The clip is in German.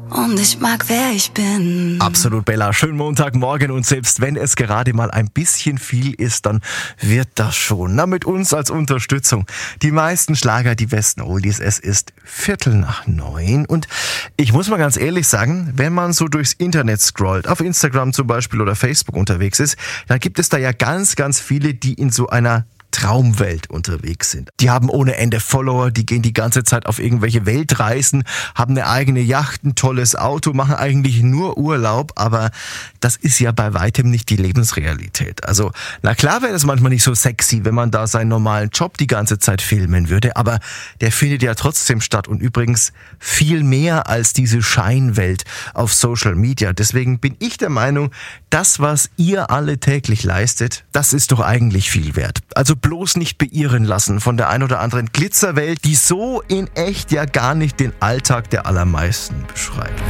Und ich mag, wer ich bin. Absolut, Bella. Schönen Montagmorgen, und selbst wenn es gerade mal ein bisschen viel ist, dann wird das schon. Na, mit uns als Unterstützung. Die meisten Schlager, die besten Oldies. Es ist 8:45 und ich muss mal ganz ehrlich sagen, wenn man so durchs Internet scrollt, auf Instagram zum Beispiel oder Facebook unterwegs ist, dann gibt es da ja ganz, ganz viele, die in so einer Traumwelt unterwegs sind. Die haben ohne Ende Follower, die gehen die ganze Zeit auf irgendwelche Weltreisen, haben eine eigene Yacht, ein tolles Auto, machen eigentlich nur Urlaub, aber das ist ja bei weitem nicht die Lebensrealität. Also, na klar wäre das manchmal nicht so sexy, wenn man da seinen normalen Job die ganze Zeit filmen würde, aber der findet ja trotzdem statt, und übrigens viel mehr als diese Scheinwelt auf Social Media. Deswegen bin ich der Meinung, das, was ihr alle täglich leistet, das ist doch eigentlich viel wert. Also bloß nicht beirren lassen von der ein oder anderen Glitzerwelt, die so in echt ja gar nicht den Alltag der allermeisten beschreibt.